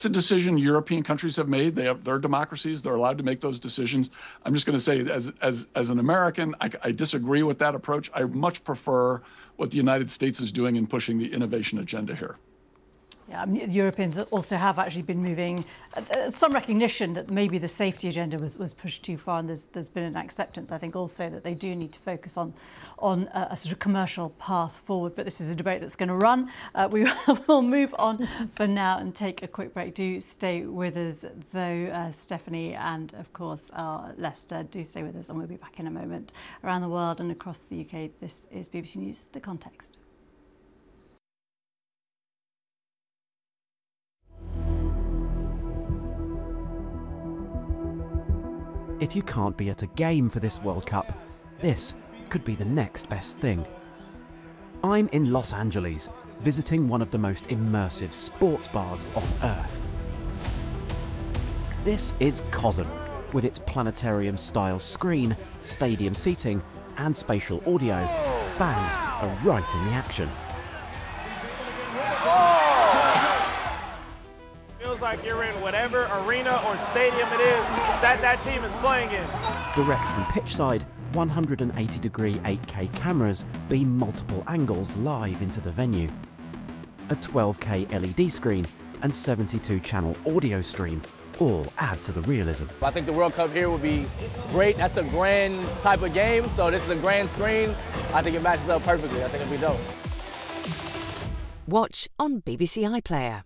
It's a decision European countries have made. They're democracies. They're allowed to make those decisions. I'm just going to say, as an American, I disagree with that approach. I much prefer what the United States is doing in pushing the innovation agenda here. Yeah, I mean, Europeans also have actually been moving some recognition that maybe the safety agenda was pushed too far, and there's been an acceptance, I think, also that they do need to focus on a sort of commercial path forward. But this is a debate that's going to run. We will move on for now and take a quick break. Do stay with us, though, Stephanie, and of course Lester. Do stay with us, and we'll be back in a moment. Around the world and across the UK, this is BBC News, The Context. If you can't be at a game for this World Cup, this could be the next best thing. I'm in Los Angeles, visiting one of the most immersive sports bars on Earth. This is COSM, with its planetarium-style screen, stadium seating, and spatial audio. Fans are right in the action. Like you're in whatever arena or stadium it is that team is playing in. Direct from pitchside, 180-degree 8K cameras beam multiple angles live into the venue. A 12K LED screen and 72-channel audio stream all add to the realism. I think the World Cup here would be great. That's a grand type of game, so this is a grand screen. I think it matches up perfectly. I think it'll be dope. Watch on BBC iPlayer.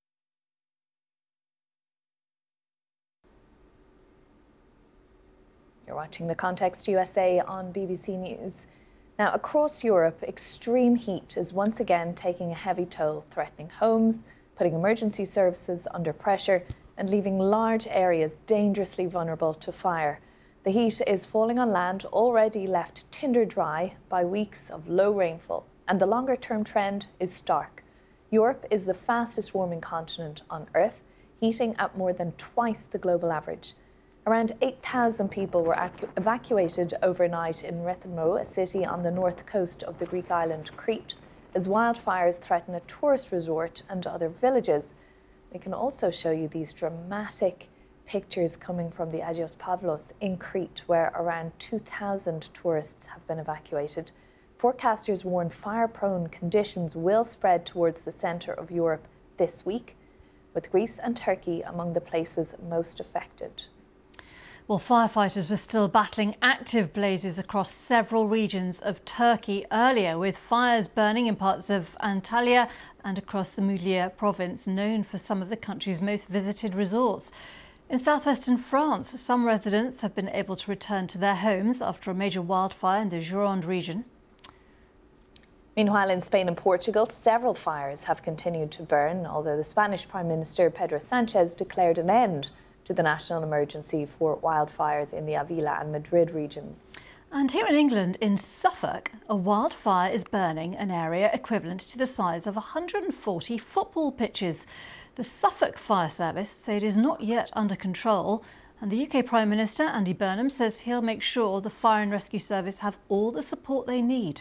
You're watching The Context USA on BBC News. Now, across Europe, extreme heat is once again taking a heavy toll, threatening homes, putting emergency services under pressure, and leaving large areas dangerously vulnerable to fire. The heat is falling on land already left tinder dry by weeks of low rainfall, and the longer-term trend is stark. Europe is the fastest warming continent on Earth, heating at more than twice the global average. Around 8,000 people were evacuated overnight in Rethymno, a city on the north coast of the Greek island Crete, as wildfires threaten a tourist resort and other villages. We can also show you these dramatic pictures coming from the Agios Pavlos in Crete, where around 2,000 tourists have been evacuated. Forecasters warn fire-prone conditions will spread towards the centre of Europe this week, with Greece and Turkey among the places most affected. Well, firefighters were still battling active blazes across several regions of Turkey earlier, with fires burning in parts of Antalya and across the Muglia province, known for some of the country's most visited resorts. In southwestern France, some residents have been able to return to their homes after a major wildfire in the Gironde region. Meanwhile, in Spain and Portugal, several fires have continued to burn, although the Spanish Prime Minister Pedro Sánchez declared an end to the national emergency for wildfires in the Avila and Madrid regions. And here in England, in Suffolk, a wildfire is burning an area equivalent to the size of 140 football pitches. The Suffolk Fire Service say it is not yet under control, and the UK Prime Minister Andy Burnham says he'll make sure the Fire and Rescue Service have all the support they need.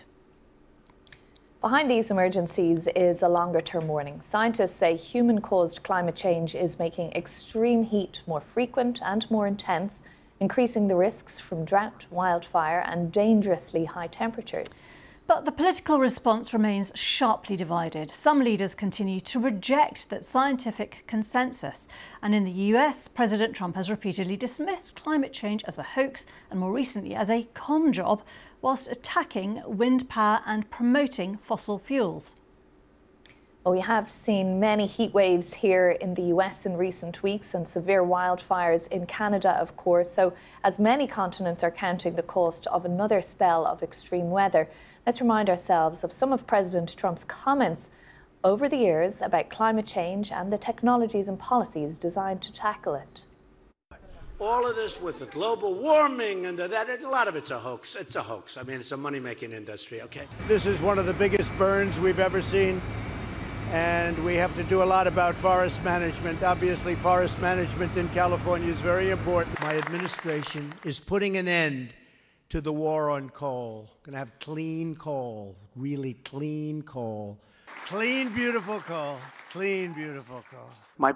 Behind these emergencies is a longer-term warning. Scientists say human-caused climate change is making extreme heat more frequent and more intense, increasing the risks from drought, wildfire and dangerously high temperatures. But the political response remains sharply divided. Some leaders continue to reject that scientific consensus. And in the US, President Trump has repeatedly dismissed climate change as a hoax and more recently as a con job, whilst attacking wind power and promoting fossil fuels. Well, we have seen many heat waves here in the US in recent weeks and severe wildfires in Canada, of course. So as many continents are counting the cost of another spell of extreme weather, let's remind ourselves of some of President Trump's comments over the years about climate change and the technologies and policies designed to tackle it. All of this with the global warming and that, a lot of it's a hoax. It's a hoax. I mean, it's a money-making industry, okay? This is one of the biggest burns we've ever seen, and we have to do a lot about forest management. Obviously, forest management in California is very important. My administration is putting an end to the war on coal. Going to have clean coal, really clean coal. Clean, beautiful coal. Clean, beautiful coal.